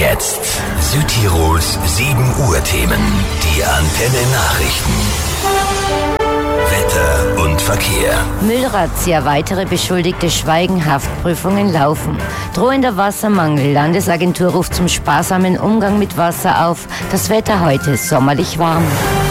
jetzt Südtirols 7 Uhr Themen. Die Antenne Nachrichten. Wetter und Verkehr. Müllrazzia, weitere Beschuldigte schweigen, Haftprüfungen laufen. Drohender Wassermangel, Landesagentur ruft zum sparsamen Umgang mit Wasser auf. Das Wetter heute sommerlich warm.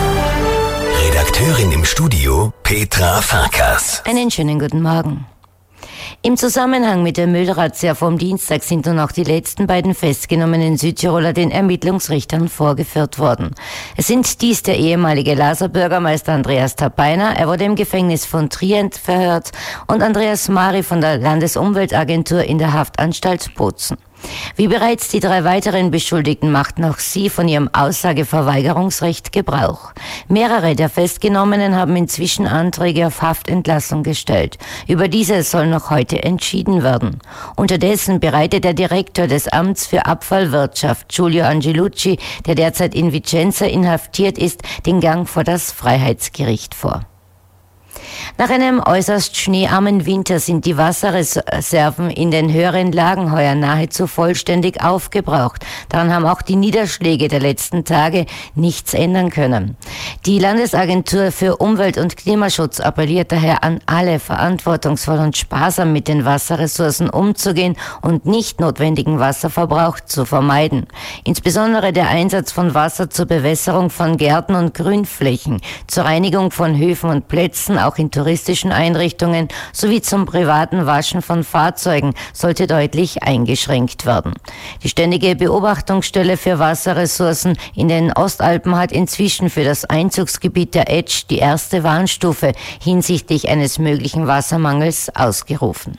Redakteurin im Studio Petra Farkas. Einen schönen guten Morgen. Im Zusammenhang mit der Müllrazzia vom Dienstag sind nun auch die letzten beiden festgenommenen Südtiroler den Ermittlungsrichtern vorgeführt worden. Es sind dies der ehemalige Laser Bürgermeister Andreas Tapeiner, er wurde im Gefängnis von Trient verhört, und Andreas Mari von der Landesumweltagentur in der Haftanstalt Bozen. Wie bereits die 3 weiteren Beschuldigten machten auch sie von ihrem Aussageverweigerungsrecht Gebrauch. Mehrere der Festgenommenen haben inzwischen Anträge auf Haftentlassung gestellt. Über diese soll noch heute entschieden werden. Unterdessen bereitet der Direktor des Amts für Abfallwirtschaft, Giulio Angelucci, der derzeit in Vicenza inhaftiert ist, den Gang vor das Freiheitsgericht vor. Nach einem äußerst schneearmen Winter sind die Wasserreserven in den höheren Lagen heuer nahezu vollständig aufgebraucht. Daran haben auch die Niederschläge der letzten Tage nichts ändern können. Die Landesagentur für Umwelt- und Klimaschutz appelliert daher an alle, verantwortungsvoll und sparsam mit den Wasserressourcen umzugehen und nicht notwendigen Wasserverbrauch zu vermeiden. Insbesondere der Einsatz von Wasser zur Bewässerung von Gärten und Grünflächen, zur Reinigung von Höfen und Plätzen, auch in touristischen Einrichtungen, sowie zum privaten Waschen von Fahrzeugen sollte deutlich eingeschränkt werden. Die ständige Beobachtungsstelle für Wasserressourcen in den Ostalpen hat inzwischen für das Einzugsgebiet der Etsch die erste Warnstufe hinsichtlich eines möglichen Wassermangels ausgerufen.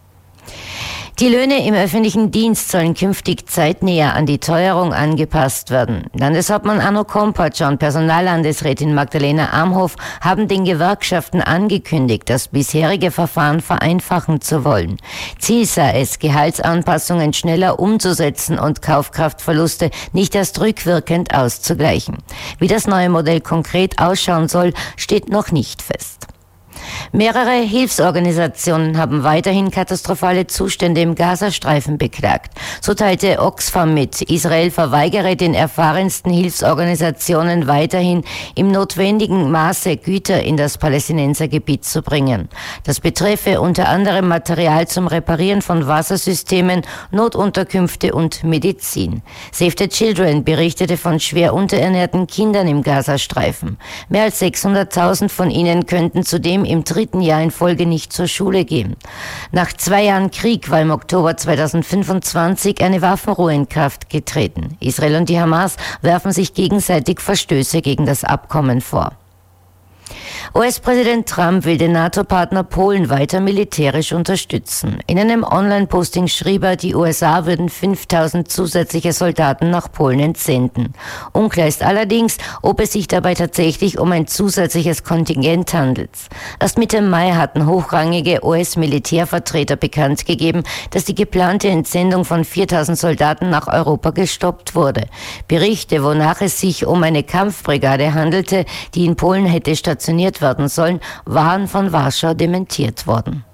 Die Löhne im öffentlichen Dienst sollen künftig zeitnäher an die Teuerung angepasst werden. Landeshauptmann Arno Kompatscher und Personallandesrätin Magdalena Amhof haben den Gewerkschaften angekündigt, das bisherige Verfahren vereinfachen zu wollen. Ziel sei es, Gehaltsanpassungen schneller umzusetzen und Kaufkraftverluste nicht erst rückwirkend auszugleichen. Wie das neue Modell konkret ausschauen soll, steht noch nicht fest. Mehrere Hilfsorganisationen haben weiterhin katastrophale Zustände im Gazastreifen beklagt. So teilte Oxfam mit, Israel verweigere den erfahrensten Hilfsorganisationen weiterhin im notwendigen Maße Güter in das Palästinensergebiet zu bringen. Das betreffe unter anderem Material zum Reparieren von Wassersystemen, Notunterkünfte und Medizin. Save the Children berichtete von schwer unterernährten Kindern im Gazastreifen. Mehr als 600.000 von ihnen könnten zudem im 3. Jahr in Folge nicht zur Schule gehen. Nach 2 Jahren Krieg war im Oktober 2025 eine Waffenruhe in Kraft getreten. Israel und die Hamas werfen sich gegenseitig Verstöße gegen das Abkommen vor. US-Präsident Trump will den NATO-Partner Polen weiter militärisch unterstützen. In einem Online-Posting schrieb er, die USA würden 5.000 zusätzliche Soldaten nach Polen entsenden. Unklar ist allerdings, ob es sich dabei tatsächlich um ein zusätzliches Kontingent handelt. Erst Mitte Mai hatten hochrangige US-Militärvertreter bekannt gegeben, dass die geplante Entsendung von 4.000 Soldaten nach Europa gestoppt wurde. Berichte, wonach es sich um eine Kampfbrigade handelte, die in Polen hätte stationiert werden sollen, waren von Warschau dementiert worden.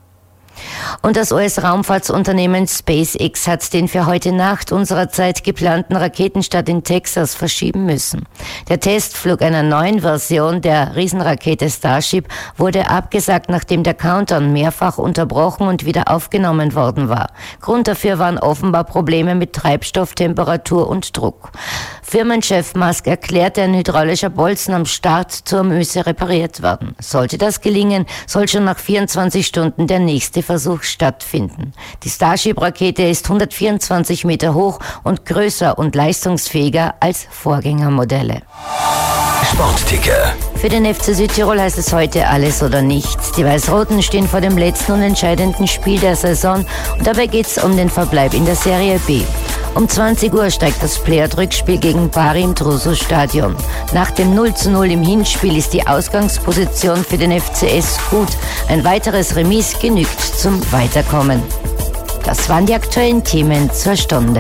Und das US-Raumfahrtsunternehmen SpaceX hat den für heute Nacht unserer Zeit geplanten Raketenstart in Texas verschieben müssen. Der Testflug einer neuen Version der Riesenrakete Starship wurde abgesagt, nachdem der Countdown mehrfach unterbrochen und wieder aufgenommen worden war. Grund dafür waren offenbar Probleme mit Treibstoff, Temperatur und Druck. Firmenchef Musk erklärte, ein hydraulischer Bolzen am Startturm müsse repariert werden. Sollte das gelingen, soll schon nach 24 Stunden der nächste Versuch stattfinden. Die Starship-Rakete ist 124 Meter hoch und größer und leistungsfähiger als Vorgängermodelle. Sportticker. Für den FC Südtirol heißt es heute alles oder nichts. Die Weiß-Roten stehen vor dem letzten und entscheidenden Spiel der Saison und dabei geht es um den Verbleib in der Serie B. Um 20 Uhr steigt das Playout-Rückspiel gegen Bari im Druso-Stadion. Nach dem 0:0 im Hinspiel ist die Ausgangsposition für den FCS gut. Ein weiteres Remis genügt zum Weiterkommen. Das waren die aktuellen Themen zur Stunde.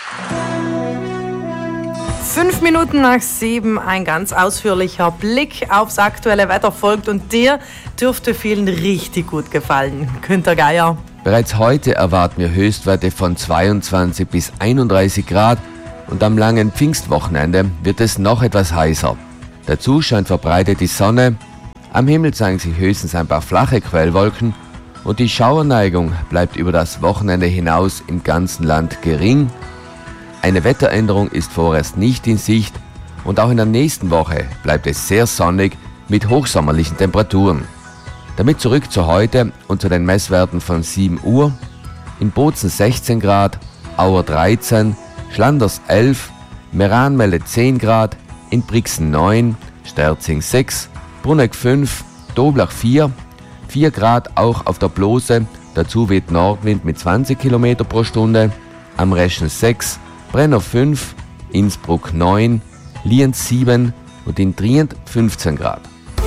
5 Minuten nach 7, ein ganz ausführlicher Blick aufs aktuelle Wetter folgt und dir dürfte vielen richtig gut gefallen. Günther Geier. Bereits heute erwarten wir Höchstwerte von 22 bis 31 Grad und am langen Pfingstwochenende wird es noch etwas heißer. Dazu scheint verbreitet die Sonne, am Himmel zeigen sich höchstens ein paar flache Quellwolken und die Schauerneigung bleibt über das Wochenende hinaus im ganzen Land gering. Eine Wetteränderung ist vorerst nicht in Sicht und auch in der nächsten Woche bleibt es sehr sonnig mit hochsommerlichen Temperaturen. Damit zurück zu heute und zu den Messwerten von 7 Uhr. In Bozen 16 Grad, Auer 13, Schlanders 11, Meran meldet 10 Grad, in Brixen 9, Sterzing 6, Bruneck 5, Doblach 4, 4 Grad auch auf der Blose, dazu weht Nordwind mit 20 km pro Stunde, am Reschen 6, Brenner 5, Innsbruck 9, Lienz 7 und in Trient 15 Grad.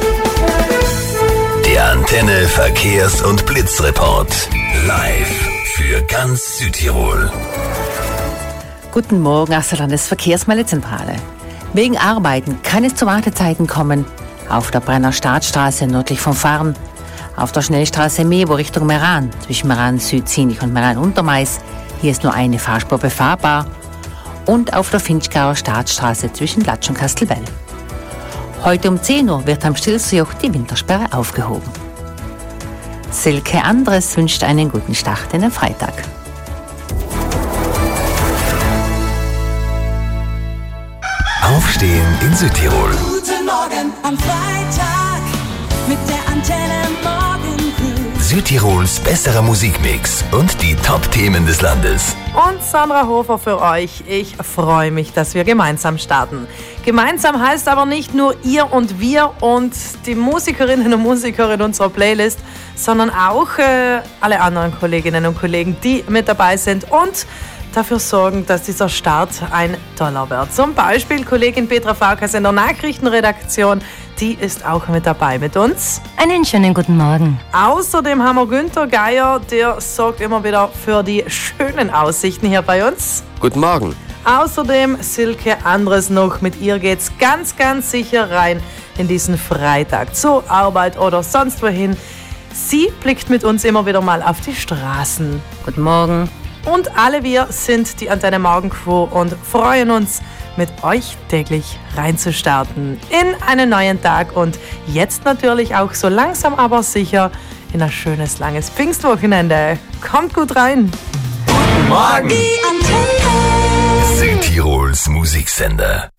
Der Antenne Verkehrs- und Blitzreport. Live für ganz Südtirol. Guten Morgen aus der Landesverkehrsmeldezentrale. Wegen Arbeiten kann es zu Wartezeiten kommen. Auf der Brenner Staatsstraße nördlich von Farn, auf der Schnellstraße Meebo Richtung Meran, zwischen Meran Südzinich und Meran Untermais. Hier ist nur eine Fahrspur befahrbar. Und auf der Finchgauer Staatsstraße zwischen Latsch und Kastelbell. Heute um 10 Uhr wird am Stilsterjoch die Wintersperre aufgehoben. Silke Andres wünscht einen guten Start in den Freitag. Aufstehen in Südtirol. Guten Morgen am Freitag mit der Antenne Morgen Crew. Südtirols besserer Musikmix und die Top-Themen des Landes. Und Sandra Hofer für euch. Ich freue mich, dass wir gemeinsam starten. Gemeinsam heißt aber nicht nur ihr und wir und die Musikerinnen und Musiker in unserer Playlist, sondern auch alle anderen Kolleginnen und Kollegen, die mit dabei sind und dafür sorgen, dass dieser Start ein toller wird. Zum Beispiel Kollegin Petra Farkas in der Nachrichtenredaktion, die ist auch mit dabei mit uns. Einen schönen guten Morgen. Außerdem haben wir Günther Geier, der sorgt immer wieder für die schönen Aussichten hier bei uns. Guten Morgen. Außerdem Silke Andres noch, mit ihr geht's ganz, ganz sicher rein in diesen Freitag zur Arbeit oder sonst wohin. Sie blickt mit uns immer wieder mal auf die Straßen. Guten Morgen. Und alle wir sind die Antenne Morgen Crew und freuen uns, mit euch täglich reinzustarten in einen neuen Tag und jetzt natürlich auch so langsam aber sicher in ein schönes, langes Pfingstwochenende. Kommt gut rein. Guten Morgen. Die Antenne. Südtirols Musiksender.